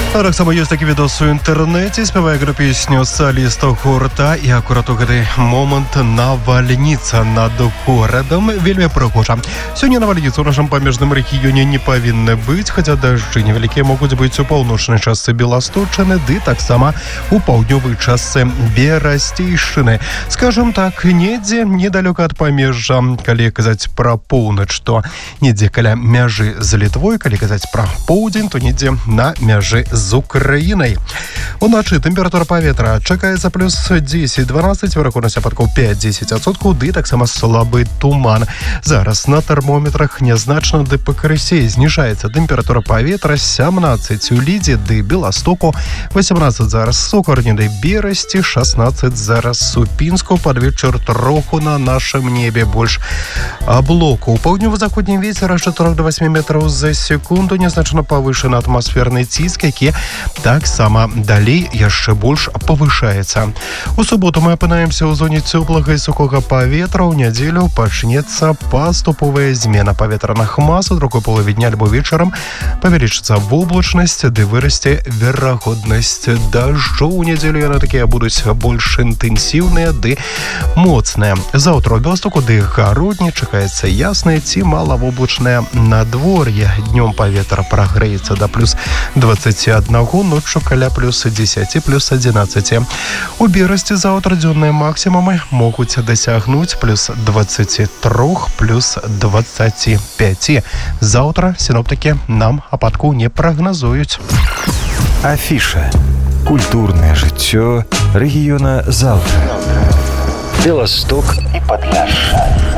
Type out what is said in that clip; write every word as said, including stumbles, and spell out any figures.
А таксама ёсць такі відос у інтэрнэце, спявае гра песню саліста гурта, і акурат у гэты момант навальніца над горадам вельмі прыгожа. Сёння навальніца ў нашым памежным рэгіёне не павінны быць, хаця дажджы невялікія могуць быць у паўночнай частцы Беласточчыны, ды таксама у паўднёвай частцы Берасцейшчыны. Скажам так, недзе недалёка ад памежжа, калі казаць пра поўнач, то недзе каля мяжы з Літвой, калі казаць пра поўдзень, то недзе на мяжы з Украінай. Уначы тэмпература паветра чакаецца плюс дзесяць-дванаццаць, верагоднасць ападкаў пяць-дзесяць адсоткаў, ды таксама слабы туман. Зараз на тэрмометрах нязначна ды пакрысе зніжаецца тэмпература паветра сямнаццаць у Лідзе ды Беластоку, васемнаццаць зараз Сокарні ды Берасці, шаснаццаць зараз Супінску, пад вечар троху на нашым небе больш аблоку. У паўднёва-заходнім вецер аж чатырох да васьмі метраў за секунду, нязначна павышаны атмасферны ціск, які таксама далей яшчэ больш павышаецца. У суботу мы апынаемся ў зоне цёплага і сухога паветра. У нядзелю пачнецца паступовая змена паветраных мас. У другой палове дня альбо вечарам павялічыцца воблачнасць, ды вырасце верагоднасць дажджоў. У нядзелю яны такія будуць больш інтэнсіўныя ды моцныя. Заўтра ў Беластоку ды Гародні чакаецца яснае ці малавоблачнае надвор'е. Днём паветра прагрэецца да плюс дваццаці аднаго, ноччу каля плюс дзесяці, плюс адзінаццаці. У Берасці заўтра дзённыя максімумы могуць дасягнуць плюс дваццаці трох, плюс дваццаці пяці. Заўтра сіноптыкі нам ападку не прагназуюць. Афіша. Культурнае жыццё рэгіёна заўтра. Беласток і Падляшша.